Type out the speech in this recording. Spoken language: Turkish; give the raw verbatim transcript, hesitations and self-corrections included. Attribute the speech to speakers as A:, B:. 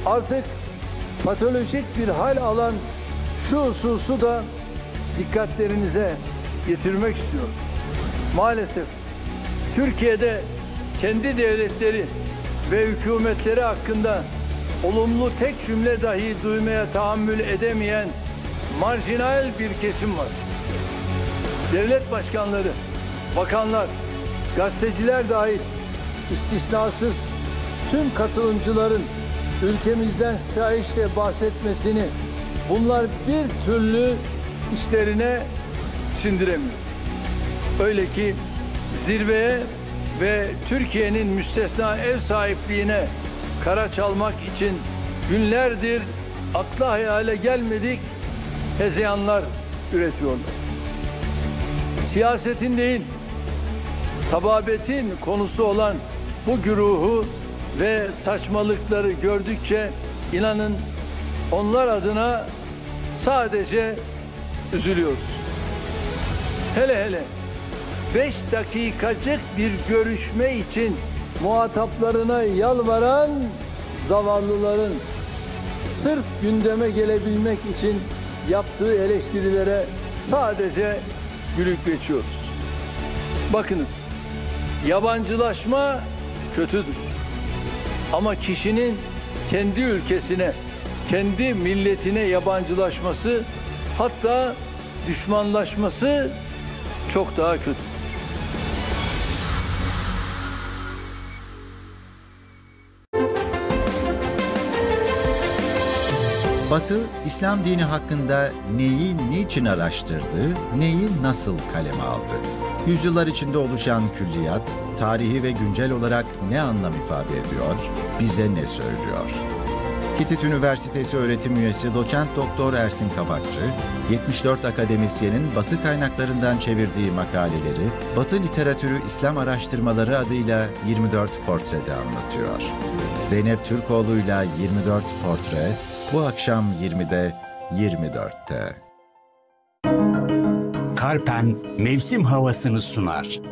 A: Artık patolojik bir hal alan şu hususu da dikkatlerinize getirmek istiyorum. Maalesef Türkiye'de kendi devletleri ve hükümetleri hakkında olumlu tek cümle dahi duymaya tahammül edemeyen marjinal bir kesim var. Devlet başkanları, bakanlar, gazeteciler dahil istisnasız tüm katılımcıların ülkemizden sitayişle bahsetmesini bunlar bir türlü işlerine sindiremiyor. Öyle ki zirveye ve Türkiye'nin müstesna ev sahipliğine kara çalmak için günlerdir akla hayale gelmedik hezeyanlar üretiyorlar. Siyasetin değil, tababetin konusu olan bu güruhu ve saçmalıkları gördükçe inanın onlar adına sadece üzülüyoruz. Hele hele beş dakikacık bir görüşme için muhataplarına yalvaran zavallıların sırf gündeme gelebilmek için yaptığı eleştirilere sadece gülüp geçiyoruz. Bakınız, yabancılaşma kötüdür. Ama kişinin kendi ülkesine, kendi milletine yabancılaşması, hatta düşmanlaşması çok daha kötüdür.
B: Batı, İslam dini hakkında neyi niçin araştırdı, neyi nasıl kaleme aldı? Yüzyıllar içinde oluşan külliyat, tarihi ve güncel olarak ne anlam ifade ediyor, bize ne söylüyor? Hitit Üniversitesi öğretim üyesi doçent doktor Ersin Kavakçı, yetmiş dört akademisyenin Batı kaynaklarından çevirdiği makaleleri, Batı Literatürü İslam Araştırmaları adıyla yirmi dört portrede anlatıyor. Zeynep Türkoğlu'yla yirmi dört portre, bu akşam yirmide, yirmi dörtte.
C: Karpen mevsim havasını sunar.